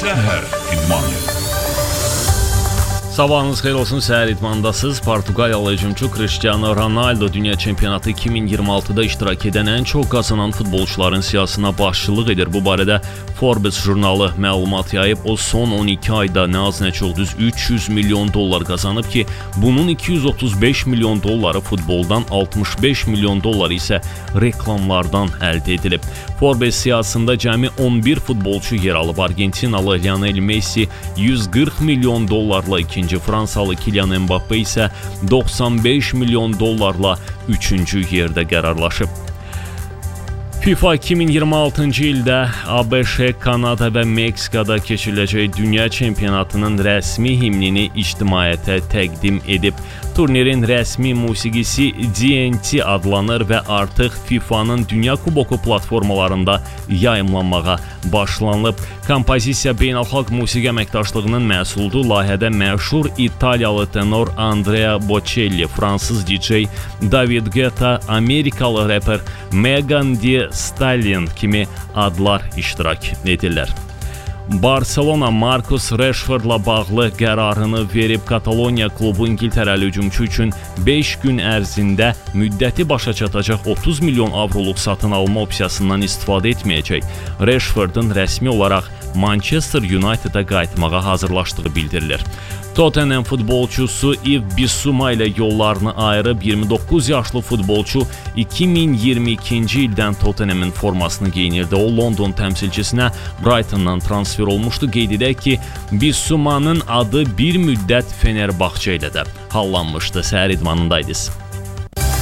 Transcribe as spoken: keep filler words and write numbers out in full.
Səhər İdmanı. Sabahınız xeyir olsun, səhər idmandasınız. Portuqaliyalı hücumçu Cristiano Ronaldo Dünya Çempionatı iki min iyirmi altıda iştirak edən ən çox qazanan futbolçuların siyahısına başçılıq edir. Bu barədə Forbes jurnalı məlumat yayıb. O son on iki ayda nə az nə çox düz üç yüz milyon dollar qazanıb ki, bunun iki yüz otuz beş milyon dolları futboldan, altmış beş milyon dolları isə reklamlardan əldə edilib. Forbes siyahısında cəmi on bir futbolçu yer alıb. Argentinalı Lionel Messi yüz qırx milyon dollarla ikinci, Fransalı Kylian Mbappe isə doxsan beş milyon dollarla üçüncü yerdə qərarlaşıb. FIFA iki min iyirmi altıncı ildə A B Ş, Kanada və Meksikada keçiriləcək Dünya Çempionatının rəsmi himnini ictimaiyyətə təqdim edib. Turnirin rəsmi musiqisi D N T adlanır və artıq FIFA'nın Dünya Kuboku platformalarında yayımlanmağa başlanılıb. Kompozisiya beynəlxalq musiqi əməkdaşlığının məhsuludur. Layihədə məşhur İtaliyalı tenor Andrea Bocelli, Fransız D J David Guetta, Amerikalı rapper Megan Thee Stallion kimi adlar iştirak edirlər. Barcelona Marcus Rashfordla bağlı qərarını verib. Kataloniya klubu İngiltərəli hücumçu üçün beş gün ərzində müddəti başa çatacaq otuz milyon avroluq satın alma opsiyasından istifadə etməyəcək. Rashfordun rəsmi olaraq Manchester United'a qayıtmağa hazırlaşdığı bildirilir. Tottenham futbolçusu Yves Bissouma ilə yollarını ayırıb. iyirmi doqquz yaşlı futbolçu iki min iyirmi ikinci ildən Tottenham'ın formasını geyinirdi. O London təmsilçisinə Brighton'dan transfer olmuşdu. Qeyd edək ki, Bissoumanın adı bir müddət Fenerbahçe ilə də hallanmışdı. Səhər idmanındaydınız.